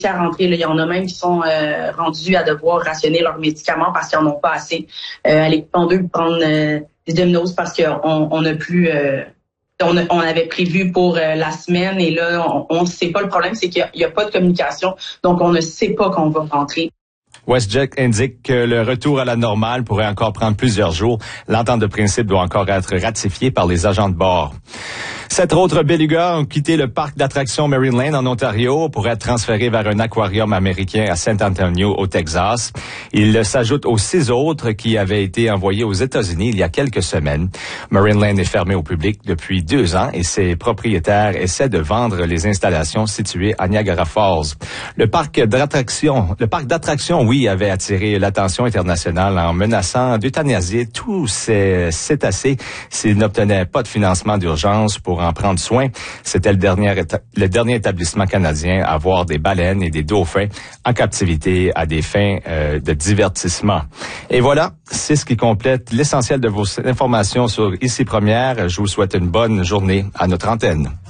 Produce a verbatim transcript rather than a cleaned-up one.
à rentrer. Là. Il y en a même qui sont euh, rendus à devoir rationner leurs médicaments parce qu'ils n'en ont pas assez. Euh, aller en deux prendre euh, des Domino's parce qu'on on n'a plus... Euh, on, a, on avait prévu pour euh, la semaine et là, on ne sait pas. Le problème, c'est qu'il n'y a, a pas de communication. Donc, on ne sait pas qu'on va rentrer. WestJet indique que le retour à la normale pourrait encore prendre plusieurs jours. L'entente de principe doit encore être ratifiée par les agents de bord. Sept autres belugas ont quitté le parc d'attractions Marineland Lane en Ontario pour être transférés vers un aquarium américain à San Antonio, au Texas. Il s'ajoute aux six autres qui avaient été envoyés aux États-Unis il y a quelques semaines. Marineland Lane est fermé au public depuis deux ans et ses propriétaires essaient de vendre les installations situées à Niagara Falls. Le parc d'attractions, le parc d'attractions, oui, avait attiré l'attention internationale en menaçant d'euthanasier tous ces cétacés s'ils n'obtenaient pas de financement d'urgence pour en prendre soin. C'était le dernier, le dernier établissement canadien à voir des baleines et des dauphins en captivité à des fins euh, de divertissement. Et voilà, c'est ce qui complète l'essentiel de vos informations sur Ici Première. Je vous souhaite une bonne journée à notre antenne.